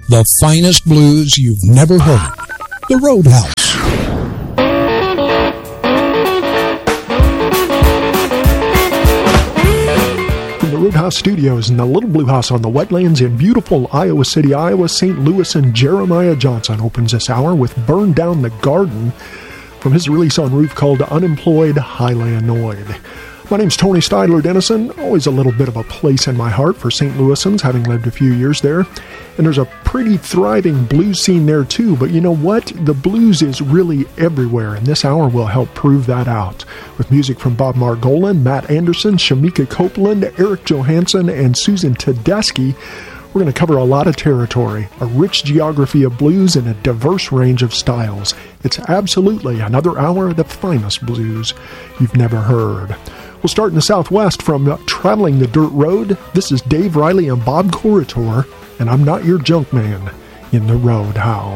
The finest blues you've never heard. The Roadhouse. From the Roadhouse Studios in the Little Blue House on the wetlands in beautiful Iowa City, Iowa, St. Louis, and Jeremiah Johnson opens this hour with Burn Down the Garden from his release on Roof called Unemployed, Highly Annoyed. My name's Tony Stidler Dennison. Always a little bit of a place in my heart for St. Louisans, having lived a few years there. And there's a pretty thriving blues scene there too, but you know what? The blues is really everywhere, and this hour will help prove that out. With music from Bob Margolin, Matt Anderson, Shamika Copeland, Eric Johansson, and Susan Tedeschi, we're going to cover a lot of territory, a rich geography of blues, and a diverse range of styles. It's absolutely another hour of the finest blues you've never heard. We'll start in the Southwest from Traveling the Dirt Road. This is Dave Riley and Bob Corritore, and I'm Not Your Junk Man in the Roadhouse.